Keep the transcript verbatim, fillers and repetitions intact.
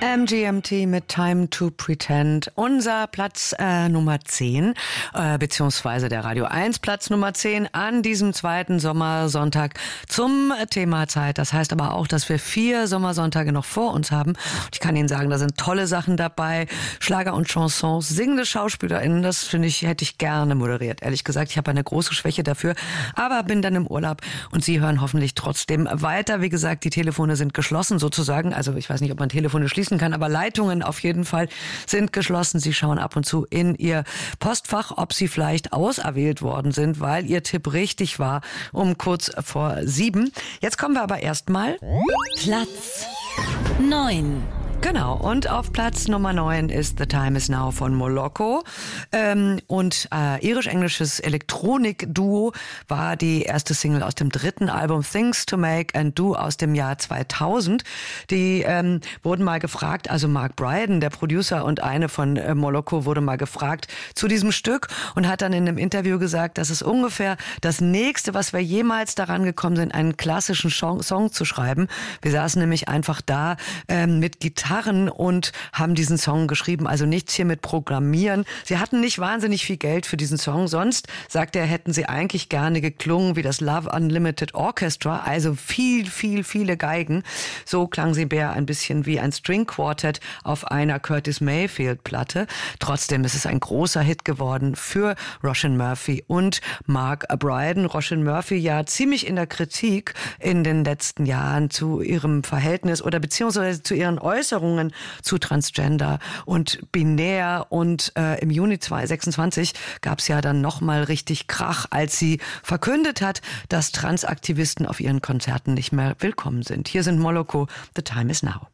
M G M T mit Time to Pretend. Unser Platz äh, Nummer zehn, äh, beziehungsweise der Radio eins Platz Nummer zehn an diesem zweiten Sommersonntag zum Thema Zeit. Das heißt aber auch, dass wir vier Sommersonntage noch vor uns haben. Ich kann Ihnen sagen, da sind tolle Sachen dabei. Schlager und Chansons, singende SchauspielerInnen, das finde ich, hätte ich gerne moderiert. Ehrlich gesagt, ich habe eine große Schwäche dafür, aber bin dann im Urlaub und Sie hören hoffentlich trotzdem weiter. Wie gesagt, die Telefone sind geschlossen sozusagen. Also ich weiß nicht, ob man Telefone schließen kann, aber Leitungen auf jeden Fall sind geschlossen. Sie schauen ab und zu in Ihr Postfach, ob Sie vielleicht auserwählt worden sind, weil Ihr Tipp richtig war, um kurz vor sieben. Jetzt kommen wir aber erstmal Platz neun. Genau, und auf Platz Nummer neun ist The Time Is Now von Moloko. Ähm, und äh, irisch-englisches Elektronik-Duo war die erste Single aus dem dritten Album Things to Make and Do aus dem Jahr zweitausend. Die ähm, wurden mal gefragt, also Mark Brydon, der Producer und eine von äh, Moloko, wurde mal gefragt zu diesem Stück und hat dann in einem Interview gesagt, das ist ungefähr das Nächste, was wir jemals daran gekommen sind, einen klassischen Song zu schreiben. Wir saßen nämlich einfach da ähm, mit Gitarre und haben diesen Song geschrieben, also nichts hier mit Programmieren. Sie hatten nicht wahnsinnig viel Geld für diesen Song, sonst, sagt er, hätten sie eigentlich gerne geklungen wie das Love Unlimited Orchestra, also viel, viel, viele Geigen. So klang sie eher ein bisschen wie ein String Quartet auf einer Curtis Mayfield Platte. Trotzdem ist es ein großer Hit geworden für Róisín Murphy und Mark Brydon. Róisín Murphy ja ziemlich in der Kritik in den letzten Jahren zu ihrem Verhältnis oder beziehungsweise zu ihren Äußerungen zu Transgender und binär. Und äh, im Juni zweitausendsechsundzwanzig gab es ja dann nochmal richtig Krach, als sie verkündet hat, dass Transaktivisten auf ihren Konzerten nicht mehr willkommen sind. Hier sind Moloko, The Time Is Now.